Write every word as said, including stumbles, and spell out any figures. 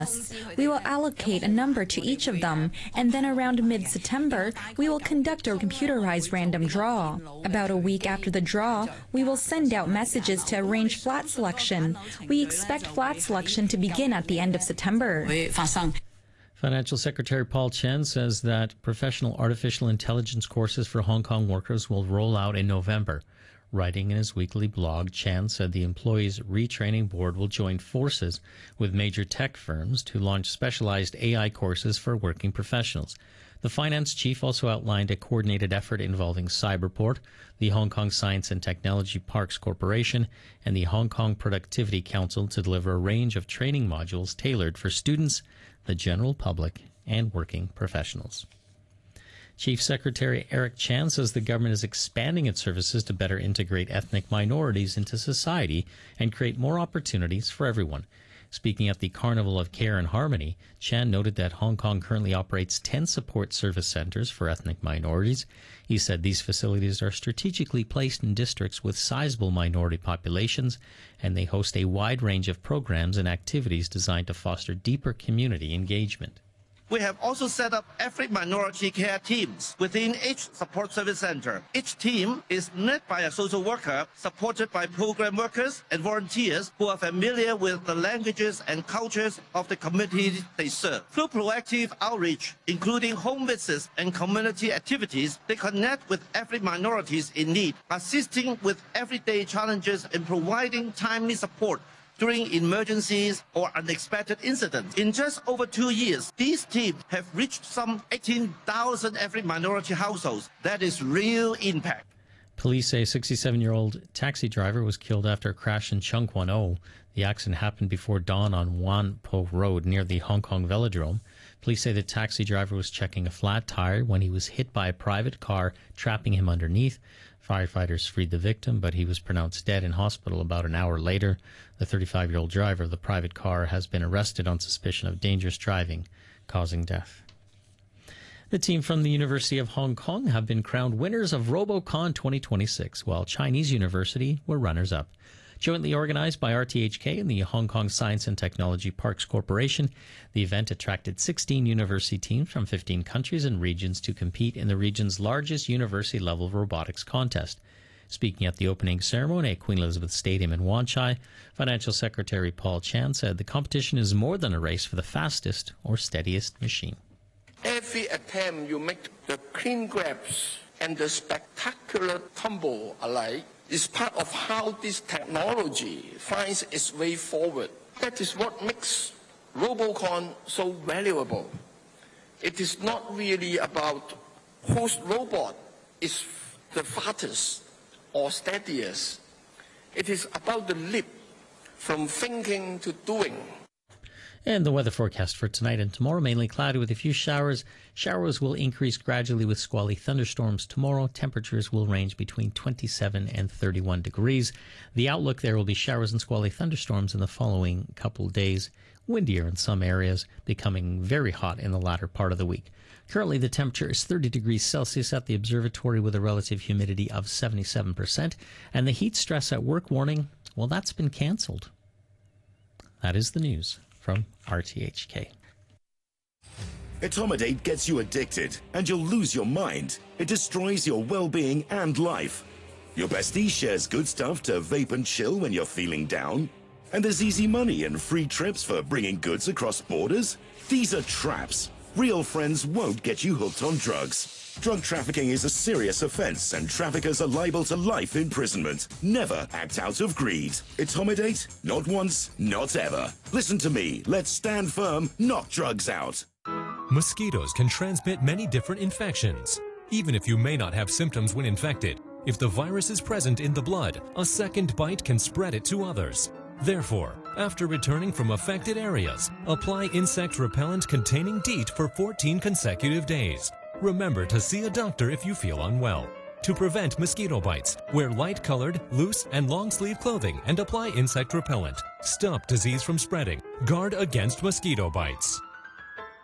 We will allocate a number to each of them, and then around mid-September, we will conduct a computerized random draw. About a week after the draw, we will send out messages to arrange flat selection. We expect flat selection to begin at the end of September. Financial Secretary Paul Chen says that professional artificial intelligence courses for Hong Kong workers will roll out in November. Writing in his weekly blog, Chan said the employees' retraining board will join forces with major tech firms to launch specialized A I courses for working professionals. The finance chief also outlined a coordinated effort involving Cyberport, the Hong Kong Science and Technology Parks Corporation, and the Hong Kong Productivity Council to deliver a range of training modules tailored for students, the general public, and working professionals. Chief Secretary Eric Chan says the government is expanding its services to better integrate ethnic minorities into society and create more opportunities for everyone. Speaking at the Carnival of Care and Harmony, Chan noted that Hong Kong currently operates ten support service centers for ethnic minorities. He said these facilities are strategically placed in districts with sizable minority populations, and they host a wide range of programs and activities designed to foster deeper community engagement. We have also set up ethnic minority care teams within each support service center. Each team is led by a social worker, supported by program workers and volunteers who are familiar with the languages and cultures of the communities they serve. Through proactive outreach, including home visits and community activities, they connect with ethnic minorities in need, assisting with everyday challenges and providing timely support during emergencies or unexpected incidents. In just over two years, these teams have reached some eighteen thousand ethnic minority households. That is real impact. Police say a sixty-seven-year-old taxi driver was killed after a crash in Chung Kwan O. The accident happened before dawn on Wan Po Road near the Hong Kong Velodrome. Police say the taxi driver was checking a flat tire when he was hit by a private car, trapping him underneath. Firefighters freed the victim, but he was pronounced dead in hospital about an hour later. The thirty-five-year-old driver of the private car has been arrested on suspicion of dangerous driving, causing death. The team from the University of Hong Kong have been crowned winners of RoboCon twenty twenty-six, while Chinese University were runners-up. Jointly organized by R T H K and the Hong Kong Science and Technology Parks Corporation, the event attracted sixteen university teams from fifteen countries and regions to compete in the region's largest university-level robotics contest. Speaking at the opening ceremony at Queen Elizabeth Stadium in Wan Chai, Financial Secretary Paul Chan said the competition is more than a race for the fastest or steadiest machine. Every attempt you make, the clean grabs and the spectacular tumble alike, is part of how this technology finds its way forward. That is what makes RoboCon so valuable. It is not really about whose robot is the fastest or steadiest. It is about the leap from thinking to doing. And the weather forecast for tonight and tomorrow, mainly cloudy with a few showers. Showers will increase gradually with squally thunderstorms tomorrow. Temperatures will range between twenty-seven and thirty-one degrees. The outlook, there will be showers and squally thunderstorms in the following couple days. Windier in some areas, becoming very hot in the latter part of the week. Currently, the temperature is thirty degrees Celsius at the observatory with a relative humidity of seventy-seven percent. And the heat stress at work warning, well, that's been canceled. That is the news from R T H K. Etomidate gets you addicted, and you'll lose your mind. It destroys your well-being and life. Your bestie shares good stuff to vape and chill when you're feeling down. And there's easy money and free trips for bringing goods across borders. These are traps. Real friends won't get you hooked on drugs. Drug trafficking is a serious offense, and traffickers are liable to life imprisonment. Never act out of greed. Etomidate? Not once, not ever. Listen to me. Let's stand firm, knock drugs out. Mosquitoes can transmit many different infections. Even if you may not have symptoms when infected, if the virus is present in the blood, a second bite can spread it to others. Therefore, after returning from affected areas, apply insect repellent containing DEET for fourteen consecutive days. Remember to see a doctor if you feel unwell. To prevent mosquito bites, wear light-colored, loose, and long-sleeve clothing and apply insect repellent. Stop disease from spreading. Guard against mosquito bites.